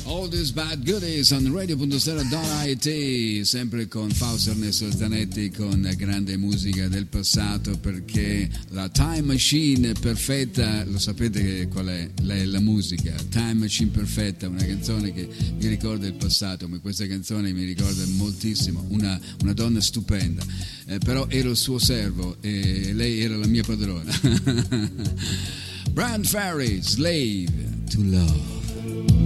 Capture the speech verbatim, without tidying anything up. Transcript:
All These Bad Goodies on radio.stereo.it, sempre con Fausto Ernesto Zanetti, con grande musica del passato, perché la Time Machine perfetta, lo sapete qual è la, la musica Time Machine perfetta, una canzone che mi ricorda il passato, ma questa canzone mi ricorda moltissimo una, una donna stupenda, eh, però ero il suo servo e lei era la mia padrona. Bryan Ferry, Slave to Love.